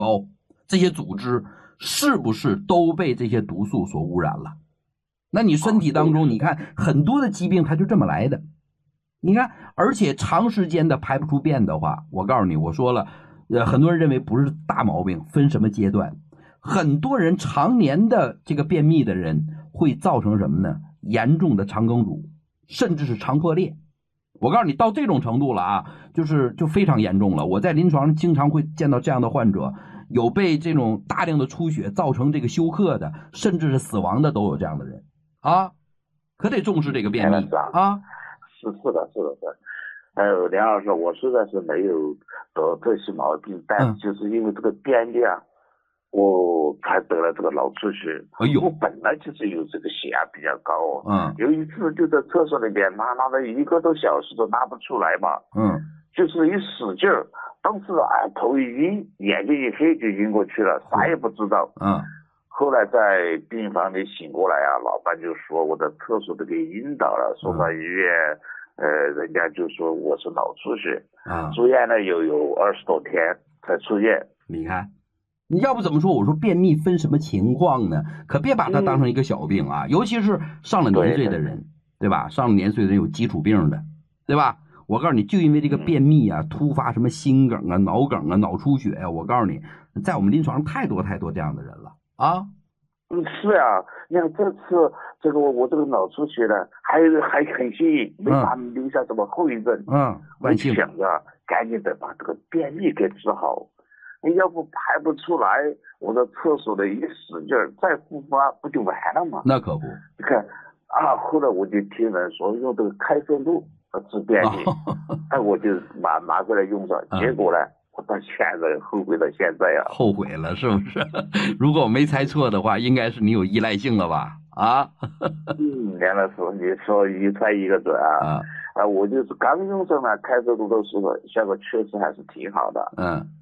胞这些组织是不是都被这些毒素所污染了？那你身体当中，你看很多的疾病它就这么来的。你看，而且长时间的排不出便的话，我告诉你，我说了，很多人认为不是大毛病，分什么阶段？很多人常年的这个便秘的人会造成什么呢？严重的肠梗阻，甚至是肠破裂。我告诉你，到这种程度了啊，就非常严重了。我在临床上经常会见到这样的患者，有被这种大量的出血造成这个休克的，甚至是死亡的都有这样的人啊，可得重视这个便秘啊。 是的。梁老师，我虽然是没有得这些毛病，但就是因为这个便秘啊，我才得了这个脑出血。我本来就是有这个血压比较高有一次就在厕所里边拿了1个多小时都拿不出来嘛。就是一使劲儿，当时头一晕，眼睛一黑就晕过去了，啥也不知道。后来在病房里醒过来老板就说我的厕所都给晕倒了，送到医院，人家就说我是脑出血住院了有20多天才出院。 你看，你要不怎么说我说便秘分什么情况呢？可别把它当成一个小病尤其是上了年岁的人，对吧？上了年岁的人有基础病的，对吧？我告诉你，就因为这个便秘突发什么心梗脑梗脑出血我告诉你，在我们临床上太多这样的人了是你看这次这个我这个脑出血呢，还很幸运，没把留下什么后遗症。 万幸。 我想着赶紧得把这个便秘给治好，你要不排不出来，我的厕所的一使劲再复发不就完了吗？ 那可不。 你看后来我就听人说用这个开塞露治便秘，我就拿过来用上，结果呢，我到现在后悔到现在后悔了是不是？如果我没猜错的话，应该是你有依赖性了吧？ 梁老师，你说一猜一个准我就是刚用上了开塞露的时候，效果确实还是挺好的。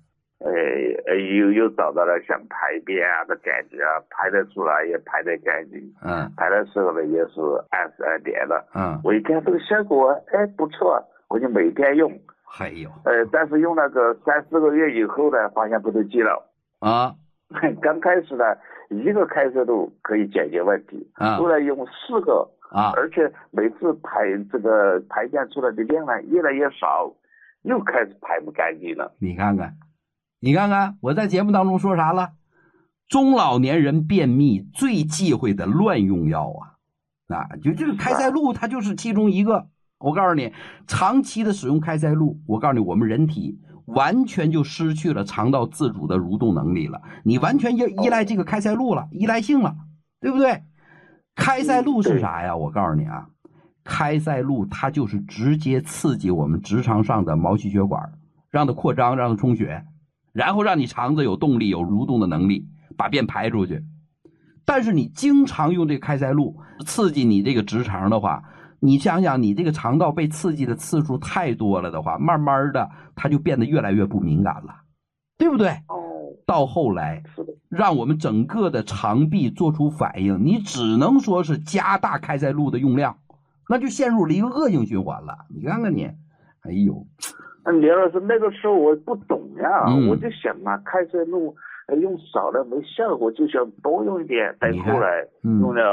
又找到了想排便的感觉排得出来也排得干净。排的时候呢也是按时按点的。我一看这个效果不错，我就每天用。但是用那个3-4个月以后呢，发现不对劲了刚开始呢1个开塞露可以解决问题，后来用4个而且每次排便出来的量呢越来越少，又开始排不干净了。 你看看我在节目当中说啥了？中老年人便秘最忌讳的乱用药就这个开塞露它就是其中一个。我告诉你，长期的使用开塞露，我告诉你，我们人体完全就失去了肠道自主的蠕动能力了，你完全依赖这个开塞露了，依赖性了，对不对？开塞露是啥呀？我告诉你开塞露它就是直接刺激我们直肠上的毛细血管，让它扩张，让它充血，然后让你肠子有动力有蠕动的能力，把便排出去。但是你经常用这个开塞露刺激你这个直肠的话，你想想你这个肠道被刺激的次数太多了的话，慢慢的它就变得越来越不敏感了，对不对？到后来让我们整个的肠壁做出反应，你只能说是加大开塞露的用量，那就陷入了一个恶性循环了。你看看你， 梁老师，那个时候我不懂我就想开塞露用少了没效果，就想多用一点。但后来用了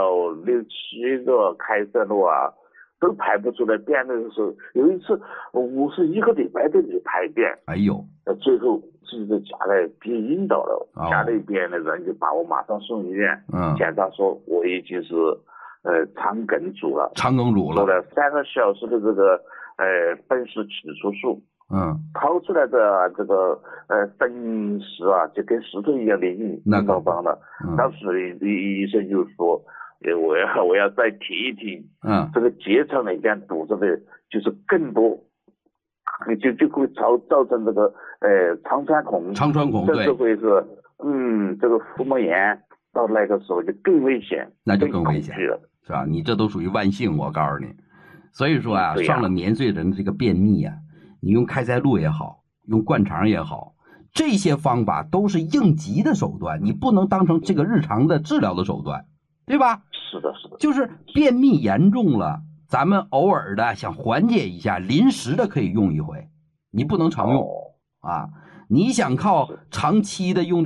6-7个开塞露都排不出来便的时候，有一次我是1个礼拜都没排便。最后自己在家里便晕倒了，家里边的人就把我马上送医院，检查说我已经是肠梗阻了，做了3个小时的这个分时取出术。掏出来的这个分时就跟石头一样的硬邦邦的。当时医生就说我要再停一停，这个结肠里边堵着的就是更多，就会造成这个肠穿孔，甚至会是这个腹膜炎，到那个时候就更危险， 那就更危险了，是吧？你这都属于万幸，我告诉你。所以说上了年岁人的这个便秘你用开塞露也好，用灌肠也好，这些方法都是应急的手段，你不能当成这个日常的治疗的手段，对吧？ 是的。 就是便秘严重了，咱们偶尔的想缓解一下，临时的可以用一回，你不能常用你想靠长期的用